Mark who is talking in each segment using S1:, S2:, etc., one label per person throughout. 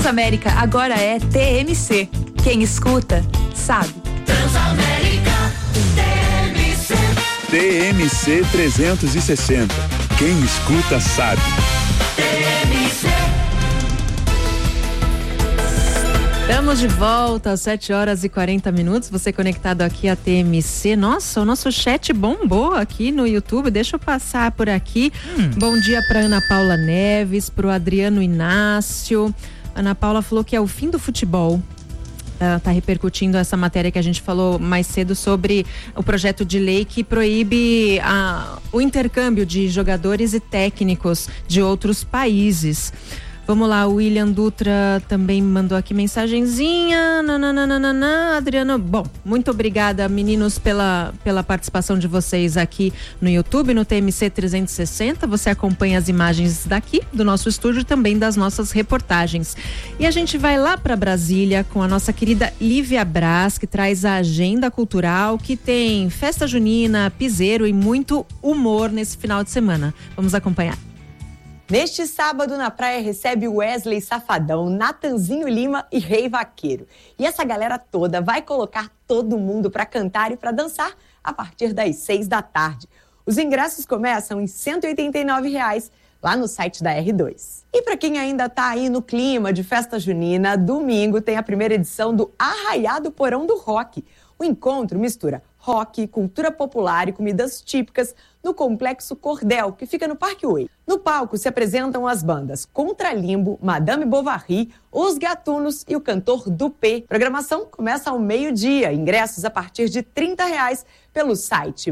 S1: Transamérica agora é TMC. Quem escuta, sabe.
S2: Transamérica, TMC.
S3: TMC 360. Quem escuta, sabe.
S2: TMC.
S4: Estamos de volta às 7h40. Você conectado aqui à TMC. Nossa, o nosso chat bombou aqui no YouTube. Deixa eu passar por aqui. Bom dia para Ana Paula Neves, para o Adriano Inácio. Ana Paula falou que é o fim do futebol. Tá repercutindo essa matéria que a gente falou mais cedo sobre o projeto de lei que proíbe o intercâmbio de jogadores e técnicos de outros países. Vamos lá, o William Dutra também mandou aqui mensagenzinha. Adriano, bom, muito obrigada, meninos, pela participação de vocês aqui no YouTube, no TMC 360. Você acompanha as imagens daqui do nosso estúdio e também das nossas reportagens. E a gente vai lá para Brasília com a nossa querida Lívia Braz, que traz a agenda cultural, que tem festa junina, piseiro e muito humor nesse final de semana. Vamos acompanhar.
S5: Neste sábado, na praia, recebe Wesley Safadão, Natanzinho Lima e Rei Vaqueiro. E essa galera toda vai colocar todo mundo para cantar e para dançar a partir das 6 da tarde. Os ingressos começam em R$ 189 lá no site da R2. E para quem ainda está aí no clima de festa junina, domingo tem a primeira edição do Arraiá do Porão do Rock. O encontro mistura rock, cultura popular e comidas típicas no Complexo Cordel, que fica no Parque Oi. No palco se apresentam as bandas Contralimbo, Madame Bovary, Os Gatunos e o cantor Dupê. A programação começa ao meio-dia. Ingressos a partir de R$ 30 pelo site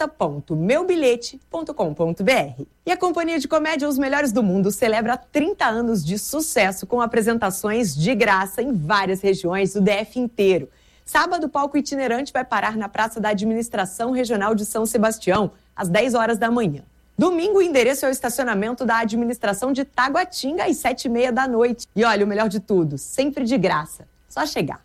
S5: beta.meubilhete.com.br. E a companhia de comédia Os Melhores do Mundo celebra 30 anos de sucesso com apresentações de graça em várias regiões do DF inteiro. Sábado, o palco itinerante vai parar na Praça da Administração Regional de São Sebastião, às 10 horas da manhã. Domingo, o endereço é o estacionamento da administração de Taguatinga, às 7h30 da noite. E olha, o melhor de tudo, sempre de graça. Só chegar.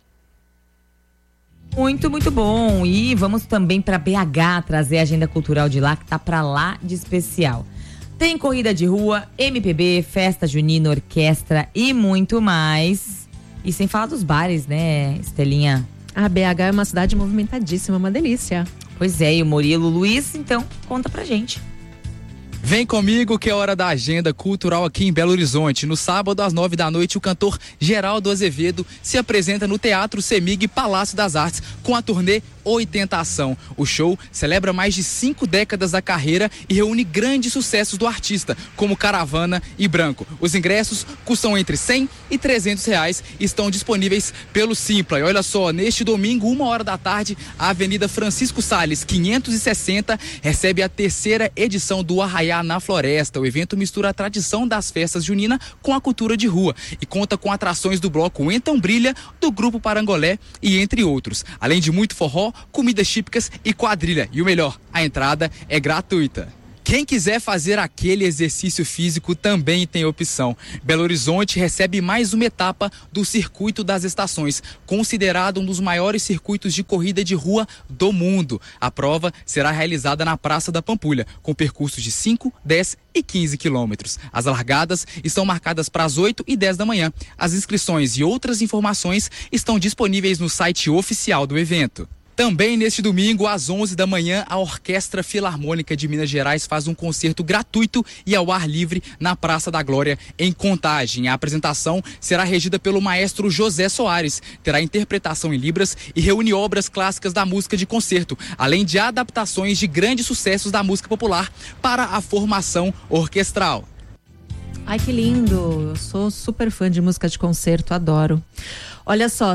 S6: Muito, muito bom. E vamos também para BH trazer a agenda cultural de lá, que tá para lá de especial. Tem corrida de rua, MPB, festa junina, orquestra e muito mais. E sem falar dos bares, né, Estelinha?
S4: A BH é uma cidade movimentadíssima, uma delícia.
S6: Pois é, e o Murilo Luiz, então, conta pra gente.
S7: Vem comigo que é hora da agenda cultural aqui em Belo Horizonte. No sábado, às 9 da noite, o cantor Geraldo Azevedo se apresenta no Teatro Semig Palácio das Artes com a turnê 80 Ação. O show celebra mais de 5 décadas da carreira e reúne grandes sucessos do artista, como Caravana e Branco. Os ingressos custam entre R$100 e R$300 e estão disponíveis pelo Simpla. E olha só, neste domingo, 1h da tarde, a Avenida Francisco Salles, 560, recebe a 3ª edição do Arraiá na Floresta. O evento mistura a tradição das festas juninas com a cultura de rua e conta com atrações do bloco Então Brilha, do Grupo Parangolé e entre outros. Além de muito forró, comidas típicas e quadrilha. E o melhor, a entrada é gratuita. Quem quiser fazer aquele exercício físico também tem opção. Belo Horizonte recebe mais uma etapa do Circuito das Estações, considerado um dos maiores circuitos de corrida de rua do mundo. A prova será realizada na Praça da Pampulha, com percursos de 5, 10 e 15 quilômetros. As largadas estão marcadas para as 8 e 10 da manhã. As inscrições e outras informações estão disponíveis no site oficial do evento. Também neste domingo, às 11 da manhã, a Orquestra Filarmônica de Minas Gerais faz um concerto gratuito e ao ar livre na Praça da Glória, em Contagem. A apresentação será regida pelo maestro José Soares, terá interpretação em libras e reúne obras clássicas da música de concerto, além de adaptações de grandes sucessos da música popular para a formação orquestral.
S4: Ai, que lindo! Eu sou super fã de música de concerto, adoro. Olha só,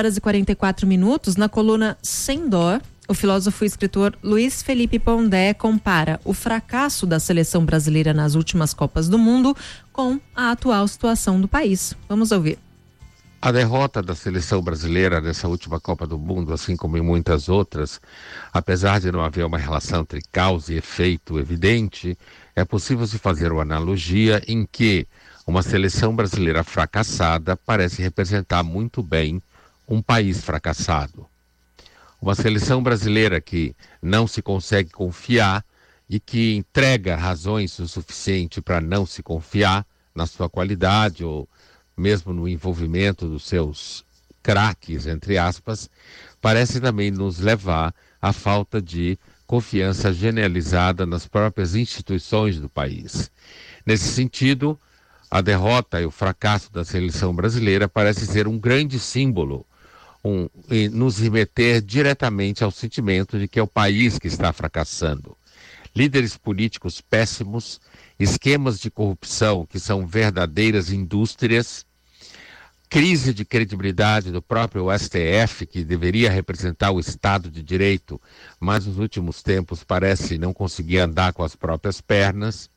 S4: 7h44, na coluna Sem Dó, o filósofo e escritor Luiz Felipe Pondé compara o fracasso da seleção brasileira nas últimas Copas do Mundo com a atual situação do país. Vamos ouvir.
S8: A derrota da seleção brasileira nessa última Copa do Mundo, assim como em muitas outras, apesar de não haver uma relação entre causa e efeito evidente, é possível se fazer uma analogia em que uma seleção brasileira fracassada parece representar muito bem um país fracassado. Uma seleção brasileira que não se consegue confiar e que entrega razões o suficiente para não se confiar na sua qualidade ou mesmo no envolvimento dos seus craques, entre aspas, parece também nos levar à falta de confiança generalizada nas próprias instituições do país. Nesse sentido, a derrota e o fracasso da seleção brasileira parece ser um grande símbolo, e nos remeter diretamente ao sentimento de que é o país que está fracassando. Líderes políticos péssimos, esquemas de corrupção que são verdadeiras indústrias, crise de credibilidade do próprio STF, que deveria representar o Estado de Direito, mas nos últimos tempos parece não conseguir andar com as próprias pernas,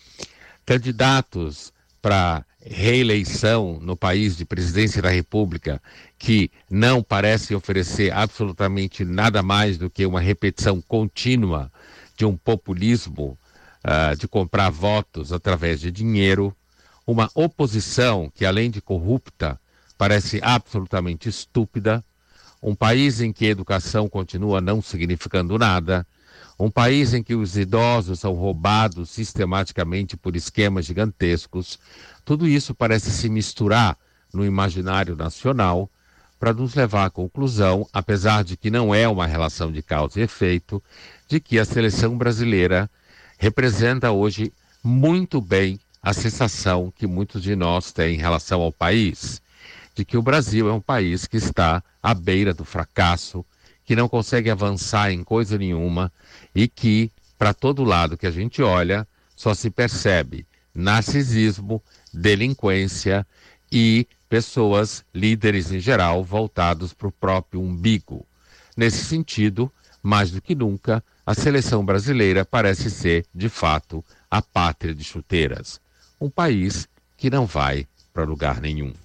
S8: candidatos para reeleição no país de presidência da República que não parecem oferecer absolutamente nada mais do que uma repetição contínua de um populismo de comprar votos através de dinheiro, uma oposição que, além de corrupta, parece absolutamente estúpida, um país em que a educação continua não significando nada, um país em que os idosos são roubados sistematicamente por esquemas gigantescos. Tudo isso parece se misturar no imaginário nacional para nos levar à conclusão, apesar de que não é uma relação de causa e efeito, de que a seleção brasileira representa hoje muito bem a sensação que muitos de nós têm em relação ao país, de que o Brasil é um país que está à beira do fracasso, que não consegue avançar em coisa nenhuma e que, para todo lado que a gente olha, só se percebe narcisismo, delinquência e pessoas, líderes em geral, voltados para o próprio umbigo. Nesse sentido, mais do que nunca, a seleção brasileira parece ser, de fato, a pátria de chuteiras. Um país que não vai para lugar nenhum.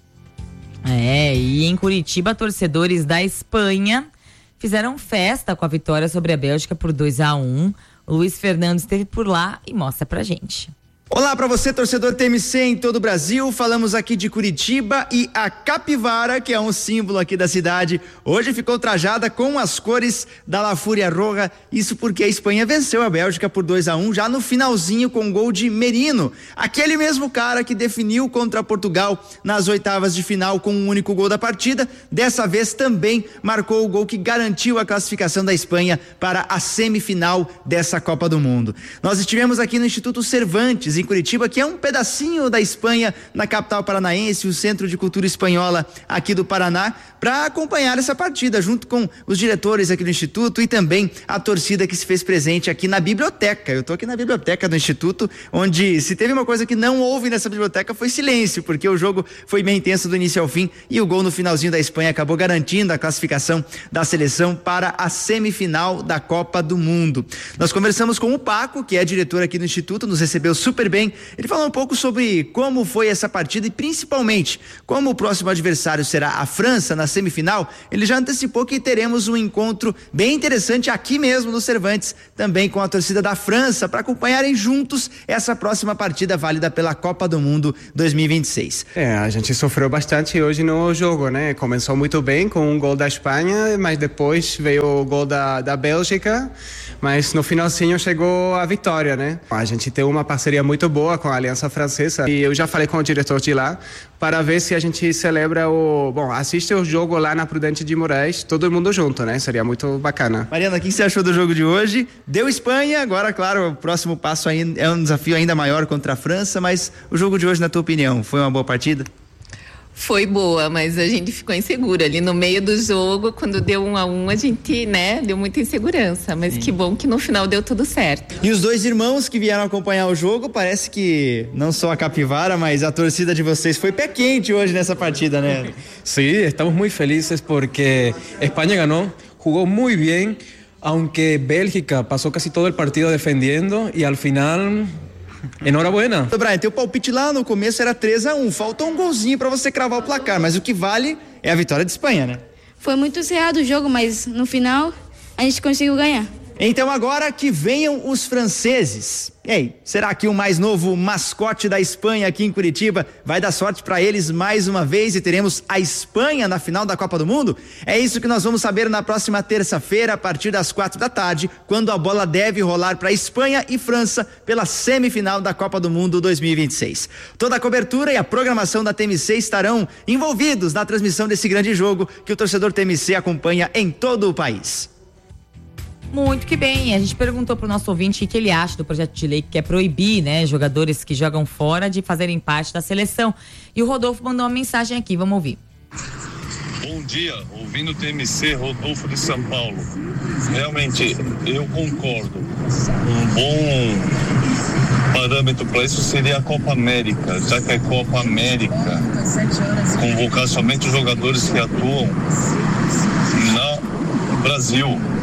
S6: E em Curitiba, torcedores da Espanha fizeram festa com a vitória sobre a Bélgica por 2-1. O Luiz Fernando esteve por lá e mostra pra gente.
S9: Olá para você, torcedor TMC em todo o Brasil. Falamos aqui de Curitiba e a capivara, que é um símbolo aqui da cidade, hoje ficou trajada com as cores da La Fúria Roja. Isso porque a Espanha venceu a Bélgica por 2-1 já no finalzinho com gol de Merino, aquele mesmo cara que definiu contra Portugal nas oitavas de final com um único gol da partida. Dessa vez também marcou o gol que garantiu a classificação da Espanha para a semifinal dessa Copa do Mundo. Nós estivemos aqui no Instituto Cervantes em Curitiba, que é um pedacinho da Espanha, na capital paranaense, o Centro de Cultura Espanhola aqui do Paraná, para acompanhar essa partida junto com os diretores aqui do Instituto e também a torcida que se fez presente aqui na biblioteca. Eu estou aqui na biblioteca do Instituto, onde se teve uma coisa que não houve nessa biblioteca foi silêncio, porque o jogo foi bem intenso do início ao fim e o gol no finalzinho da Espanha acabou garantindo a classificação da seleção para a semifinal da Copa do Mundo. Nós conversamos com o Paco, que é diretor aqui do Instituto, nos recebeu super bem. Ele falou um pouco sobre como foi essa partida e principalmente como o próximo adversário será a França na semifinal. Ele já antecipou que teremos um encontro bem interessante aqui mesmo no Cervantes, também com a torcida da França, para acompanharem juntos essa próxima partida válida pela Copa do Mundo 2026.
S10: A gente sofreu bastante hoje no jogo, né? Começou muito bem com um gol da Espanha, mas depois veio o gol da Bélgica, mas no finalzinho chegou a vitória, né? A gente tem uma parceria muito boa com a Aliança Francesa e eu já falei com o diretor de lá para ver se a gente celebra assiste o jogo lá na Prudente de Moraes, todo mundo junto, né? Seria muito bacana.
S9: Mariana, o que você achou do jogo de hoje? Deu Espanha, agora, claro, o próximo passo ainda é um desafio ainda maior contra a França, mas o jogo de hoje, na tua opinião, foi uma boa partida?
S11: Foi boa, mas a gente ficou insegura ali no meio do jogo, quando deu 1-1, a gente, deu muita insegurança, mas que bom que no final deu tudo certo.
S9: E os dois irmãos que vieram acompanhar o jogo, parece que não só a capivara, mas a torcida de vocês foi pé quente hoje nessa partida, né?
S12: Sí, estamos muy felices porque España ganó, jugó muy bien, aunque Bélgica pasó casi todo el partido defendiendo y al final... Enhorabuena.
S9: Brian, teu palpite lá no começo era 3-1, faltou um golzinho pra você cravar o placar, mas o que vale é a vitória de Espanha, né?
S13: Foi muito cerrado o jogo, mas no final a gente conseguiu ganhar.
S9: Então agora que venham os franceses. Ei, será que o mais novo mascote da Espanha aqui em Curitiba vai dar sorte para eles mais uma vez e teremos a Espanha na final da Copa do Mundo? É isso que nós vamos saber na próxima terça-feira, a partir das 4h, quando a bola deve rolar para Espanha e França pela semifinal da Copa do Mundo 2026. Toda a cobertura e a programação da TMC estarão envolvidos na transmissão desse grande jogo que o torcedor TMC acompanha em todo o país.
S6: Muito que bem, a gente perguntou pro nosso ouvinte o que ele acha do projeto de lei que quer proibir, né, jogadores que jogam fora de fazerem parte da seleção. E o Rodolfo mandou uma mensagem aqui, vamos ouvir.
S13: Bom dia, ouvindo o TMC, Rodolfo de São Paulo. Realmente, eu concordo. Um bom parâmetro para isso seria a Copa América, já que é Copa América, convocar somente os jogadores que atuam no Brasil,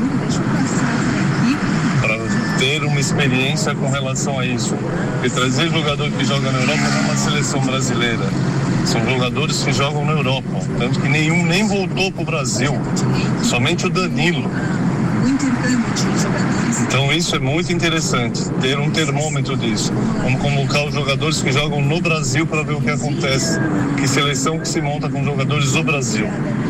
S13: para ter uma experiência com relação a isso. Porque trazer jogador que joga na Europa não é uma seleção brasileira. São jogadores que jogam na Europa. Tanto que nenhum nem voltou para o Brasil. Somente o Danilo. Então isso é muito interessante, ter um termômetro disso. Vamos convocar os jogadores que jogam no Brasil para ver o que acontece. Que seleção que se monta com jogadores do Brasil.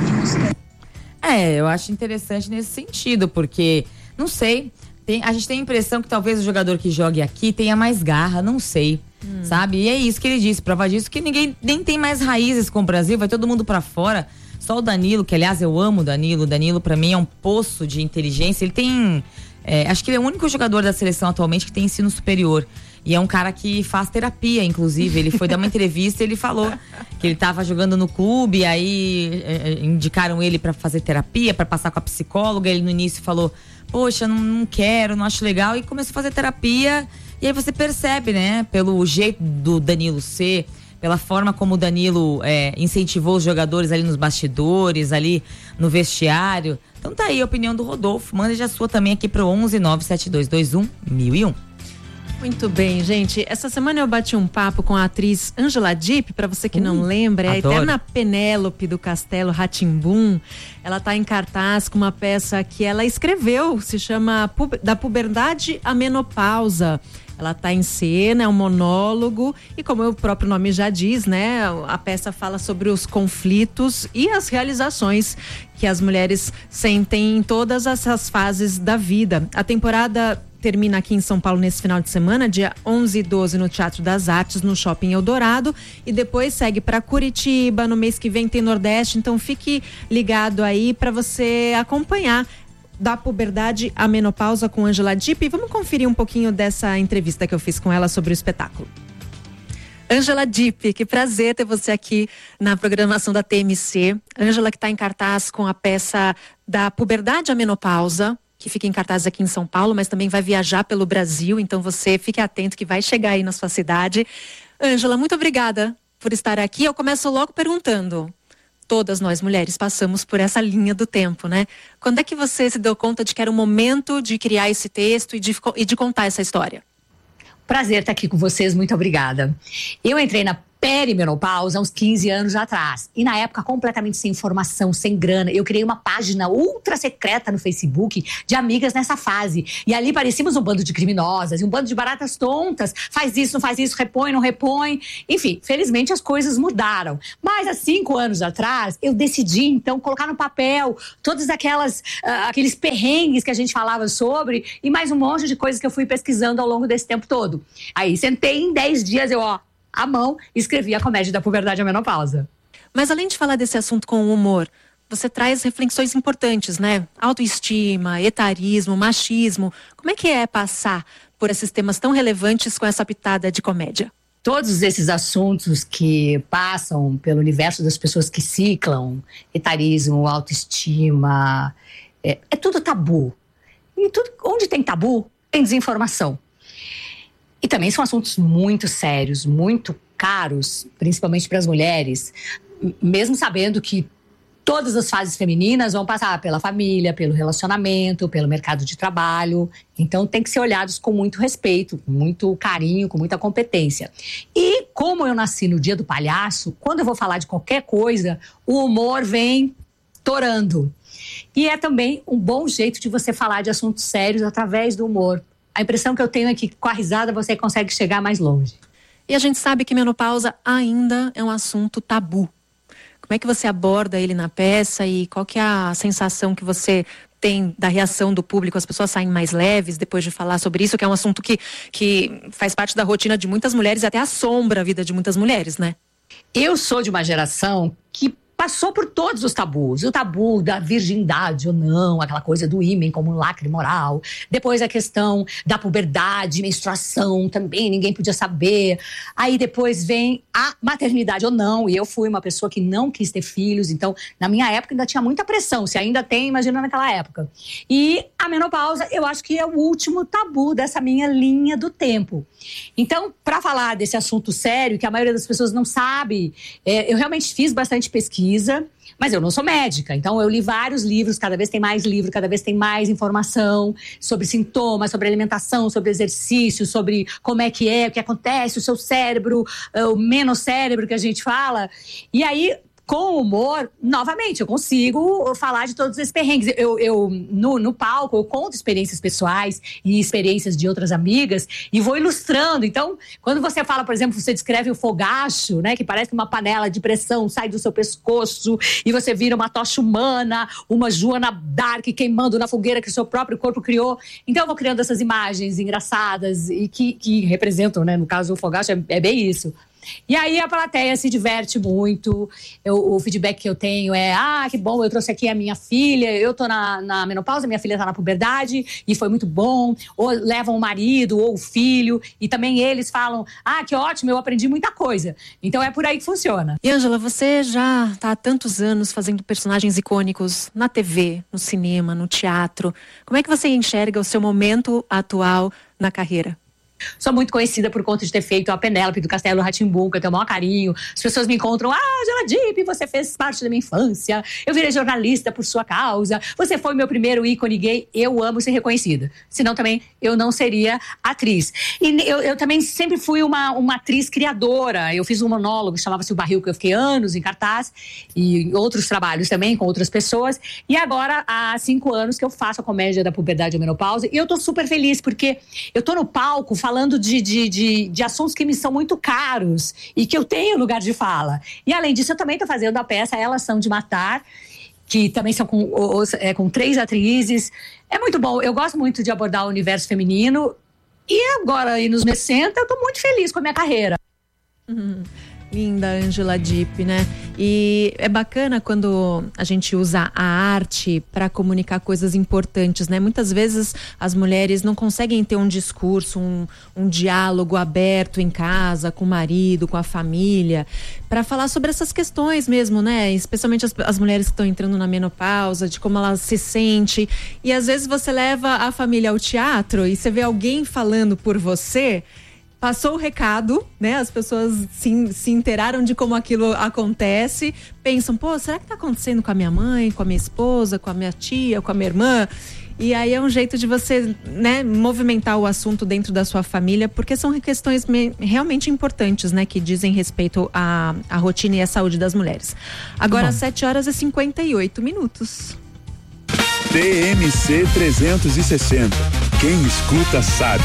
S6: Eu acho interessante nesse sentido, porque, não sei, a gente tem a impressão que talvez o jogador que jogue aqui tenha mais garra, não sei, sabe? E é isso que ele disse, prova disso que ninguém nem tem mais raízes com o Brasil, vai todo mundo pra fora, só o Danilo, que aliás eu amo o Danilo pra mim é um poço de inteligência, ele tem, acho que ele é o único jogador da seleção atualmente que tem ensino superior. E é um cara que faz terapia, inclusive. Ele foi dar uma entrevista e ele falou que ele tava jogando no clube, aí indicaram ele pra fazer terapia, pra passar com a psicóloga. Ele no início falou, poxa, não quero, não acho legal. E começou a fazer terapia. E aí você percebe, né, pelo jeito do Danilo ser, pela forma como o Danilo incentivou os jogadores ali nos bastidores, ali no vestiário. Então tá aí a opinião do Rodolfo. Manda já a sua também aqui pro 11 97221 1001.
S4: Muito bem, gente. Essa semana eu bati um papo com a atriz Angela Dipp, para você que não lembra, é a eterna Penélope do Castelo Rá-Tim-Bum. Ela tá em cartaz com uma peça que ela escreveu, se chama Da Puberdade à Menopausa. Ela tá em cena, é um monólogo e, como o próprio nome já diz, né, a peça fala sobre os conflitos e as realizações que as mulheres sentem em todas essas fases da vida. A temporada termina aqui em São Paulo nesse final de semana, dia 11 e 12 no Teatro das Artes, no Shopping Eldorado, e depois segue para Curitiba. No mês que vem tem Nordeste, então fique ligado aí para você acompanhar Da Puberdade à Menopausa com Angela Dipp. Vamos conferir um pouquinho dessa entrevista que eu fiz com ela sobre o espetáculo. Angela Dipp, que prazer ter você aqui na programação da TMC. Angela, que está em cartaz com a peça Da Puberdade à Menopausa, que fica em cartaz aqui em São Paulo, mas também vai viajar pelo Brasil, então você fique atento que vai chegar aí na sua cidade. Angela, muito obrigada por estar aqui. Eu começo logo perguntando, todas nós mulheres passamos por essa linha do tempo, né? Quando é que você se deu conta de que era o momento de criar esse texto e de contar essa história?
S14: Prazer estar aqui com vocês, muito obrigada. Eu entrei na perimenopausa há uns 15 anos atrás. E na época, completamente sem informação, sem grana. Eu criei uma página ultra secreta no Facebook de amigas nessa fase. E ali parecíamos um bando de criminosas e um bando de baratas tontas. Faz isso, não faz isso, repõe, não repõe. Enfim, felizmente as coisas mudaram. Mas há 5 anos atrás, eu decidi, então, colocar no papel todos aqueles perrengues que a gente falava sobre e mais um monte de coisas que eu fui pesquisando ao longo desse tempo todo. Aí, sentei em 10 dias, à mão, escrevi a comédia Da Puberdade à Menopausa.
S4: Mas além de falar desse assunto com humor, você traz reflexões importantes, né? Autoestima, etarismo, machismo. Como é que é passar por esses temas tão relevantes com essa pitada de comédia?
S14: Todos esses assuntos que passam pelo universo das pessoas que ciclam, etarismo, autoestima, é tudo tabu. E onde tem tabu, tem desinformação. E também são assuntos muito sérios, muito caros, principalmente para as mulheres, mesmo sabendo que todas as fases femininas vão passar pela família, pelo relacionamento, pelo mercado de trabalho. Então tem que ser olhados com muito respeito, com muito carinho, com muita competência. E como eu nasci no Dia do Palhaço, quando eu vou falar de qualquer coisa, o humor vem estourando. E é também um bom jeito de você falar de assuntos sérios através do humor. A impressão que eu tenho é que com a risada você consegue chegar mais longe.
S4: E a gente sabe que menopausa ainda é um assunto tabu. Como é que você aborda ele na peça e qual que é a sensação que você tem da reação do público? As pessoas saem mais leves depois de falar sobre isso, que é um assunto que faz parte da rotina de muitas mulheres e até assombra a vida de muitas mulheres, né?
S14: Eu sou de uma geração que passou por todos os tabus. O tabu da virgindade ou não, aquela coisa do ímen como um lacre moral. Depois a questão da puberdade, menstruação, também ninguém podia saber. Aí depois vem a maternidade ou não. E eu fui uma pessoa que não quis ter filhos. Então, na minha época ainda tinha muita pressão. Se ainda tem, imagina naquela época. E a menopausa, eu acho que é o último tabu dessa minha linha do tempo. Então, para falar desse assunto sério, que a maioria das pessoas não sabe, eu realmente fiz bastante pesquisa, mas eu não sou médica, então eu li vários livros, cada vez tem mais livro, cada vez tem mais informação sobre sintomas, sobre alimentação, sobre exercício, sobre como é, o que acontece, o seu cérebro, o menocérebro que a gente fala. E aí, com humor, novamente, eu consigo falar de todos esses perrengues. No palco, eu conto experiências pessoais e experiências de outras amigas e vou ilustrando. Então, quando você fala, por exemplo, você descreve o fogacho, né, que parece uma panela de pressão sai do seu pescoço e você vira uma tocha humana, uma Joana d'Arc queimando na fogueira que o seu próprio corpo criou. Então, eu vou criando essas imagens engraçadas e que representam, né, no caso, o fogacho é bem isso. E aí a plateia se diverte muito, o feedback que eu tenho é, que bom, eu trouxe aqui a minha filha, eu tô na menopausa, minha filha tá na puberdade e foi muito bom, ou levam o marido ou o filho e também eles falam, que ótimo, eu aprendi muita coisa. Então é por aí que funciona.
S4: E Ângela, você já tá há tantos anos fazendo personagens icônicos na TV, no cinema, no teatro. Como é que você enxerga o seu momento atual na carreira?
S14: Sou muito conhecida por conta de ter feito a Penélope do Castelo Rá-Tim-Bum, que eu tenho o maior carinho. As pessoas me encontram, Ângela Dipp, você fez parte da minha infância. Eu virei jornalista por sua causa. Você foi meu primeiro ícone gay. Eu amo ser reconhecida. Senão também eu não seria atriz. E eu também sempre fui uma atriz criadora. Eu fiz um monólogo que chamava-se O Barril, que eu fiquei anos em cartaz. E outros trabalhos também com outras pessoas. E agora, há 5 anos que eu faço a comédia da puberdade e menopausa. E eu tô super feliz, porque eu tô no palco falando de assuntos que me são muito caros e que eu tenho lugar de fala. E além disso, eu também estou fazendo a peça Elas São de Matar, que também são com 3 atrizes. É muito bom, eu gosto muito de abordar o universo feminino e agora, aí nos meus 60, eu estou muito feliz com a minha carreira.
S4: Linda, Ângela Dipp, né? E é bacana quando a gente usa a arte para comunicar coisas importantes, né? Muitas vezes as mulheres não conseguem ter um discurso, um diálogo aberto em casa, com o marido, com a família, para falar sobre essas questões mesmo, né? Especialmente as mulheres que estão entrando na menopausa, de como ela se sente. E às vezes você leva a família ao teatro e você vê alguém falando por você. Passou o recado, né? As pessoas se inteiraram de como aquilo acontece, pensam, será que tá acontecendo com a minha mãe, com a minha esposa, com a minha tia, com a minha irmã? E aí é um jeito de você, né, movimentar o assunto dentro da sua família, porque são questões realmente importantes, né, que dizem respeito à rotina e à saúde das mulheres. Agora, 7h58.
S3: TMC 360. Quem escuta sabe.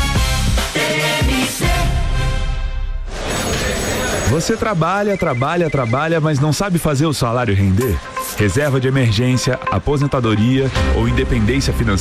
S3: Você trabalha, mas não sabe fazer o salário render? Reserva de emergência, aposentadoria ou independência financeira